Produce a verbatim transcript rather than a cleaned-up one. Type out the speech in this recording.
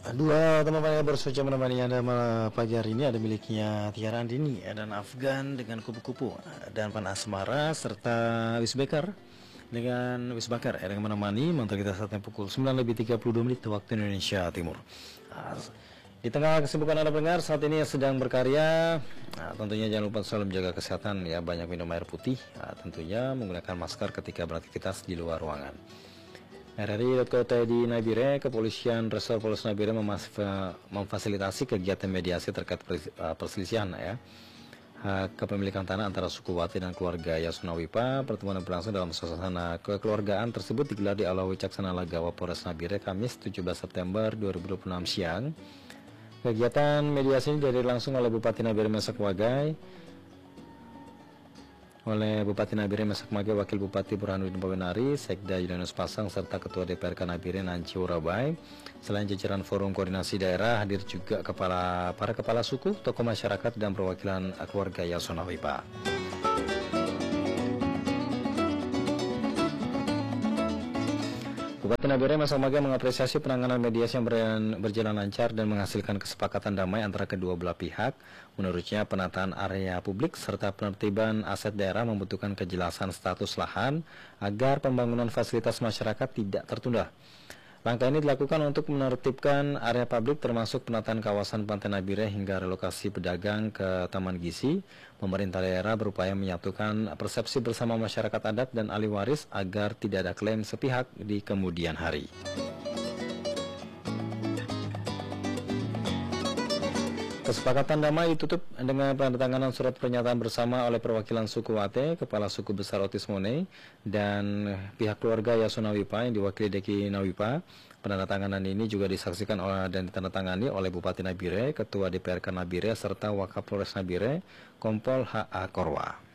Dua teman yang bersuci menemani Anda malam pagi hari ini ada miliknya Tiara Andini dan Afgan dengan kupu-kupu dan Pan Asmara serta Wisbekar dengan Wisbakar yang menemani mantel kita saatnya pukul sembilan lebih tiga puluh dua menit waktu Indonesia Timur. Nah, di tengah kesibukan Anda pendengar saat ini yang sedang berkarya, nah, tentunya jangan lupa selalu menjaga kesehatan ya, banyak minum air putih, nah, tentunya menggunakan masker ketika beraktivitas di luar ruangan. R R I titik co titik I D di Nabire, Kepolisian Resor Polres Nabire memfasilitasi kegiatan mediasi terkait perselisihan ya hak kepemilikan tanah antara suku Wati dan keluarga Yasona Wipa. Pertemuan yang berlangsung dalam suasana kekeluargaan tersebut digelar di Aula Wicaksana Lagawa Polres Nabire Kamis tujuh belas September dua ribu dua puluh enam siang. Kegiatan mediasi ini dihadiri langsung oleh Bupati Nabire Mesak Wagai, oleh Bupati Nabire Mesak Wagai, Wakil Bupati Burhanuddin Bawenari, Sekda Yudhanus Pasang, serta Ketua D P R K Nabire Nanci Urabai. Selain jajaran Forum Koordinasi Daerah, hadir juga kepala para kepala suku, tokoh masyarakat, dan perwakilan keluarga Yasona Wipa. Bupati Nabire Mesak Wagai mengapresiasi penanganan mediasi yang berjalan lancar dan menghasilkan kesepakatan damai antara kedua belah pihak. Menurutnya, penataan area publik serta penertiban aset daerah membutuhkan kejelasan status lahan agar pembangunan fasilitas masyarakat tidak tertunda. Langkah ini dilakukan untuk menertibkan area publik termasuk penataan kawasan Pantai Nabire hingga relokasi pedagang ke Taman Gizi. Pemerintah daerah berupaya menyatukan persepsi bersama masyarakat adat dan ahli waris agar tidak ada klaim sepihak di kemudian hari. Kesepakatan damai ditutup dengan penandatanganan surat pernyataan bersama oleh perwakilan suku Wate, Kepala Suku Besar Otis Mone, dan pihak keluarga Yasona Wipa yang diwakili Deki Nawipa. Penandatanganan ini juga disaksikan oleh dan ditandatangani oleh Bupati Nabire, Ketua D P R K Nabire, serta Wakapolres Nabire, Kompol H A Korwa.